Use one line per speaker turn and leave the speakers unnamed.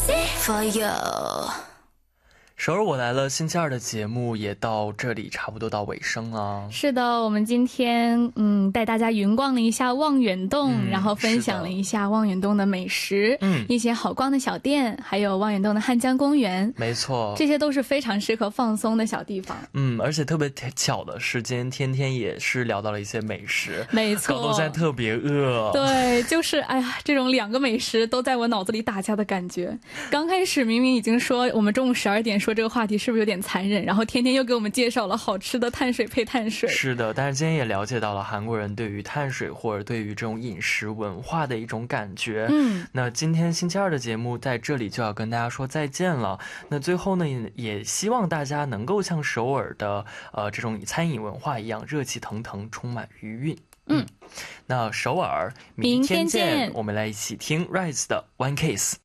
for you。
首尔我来了星期二的节目也到这里差不多到尾声了。
是的，我们今天带大家云逛了一下望远洞，然后分享了一下望远洞的美食，一些好逛的小店，还有望远洞的汉江公园。
没错，
这些都是非常适合放松的小地方。
而且特别巧的是今天天天也是聊到了一些美食，
没错，
搞得我现在特别饿。
对，就是哎呀，这种两个美食都在我脑子里打架的感觉。刚开始明明已经说我们中午12点说这个话题是不是有点残忍，然后天天又给我们介绍了好吃的碳水配碳水。
是的，但是今天也了解到了韩国人对于碳水或者对于这种饮食文化的一种感觉。那今天星期二的节目在这里就要跟大家说再见了。那最后呢，也希望大家能够像首尔的这种餐饮文化一样热气腾腾，充满余韵。那首尔明天见，我们来一起听 Rise 的 One Case。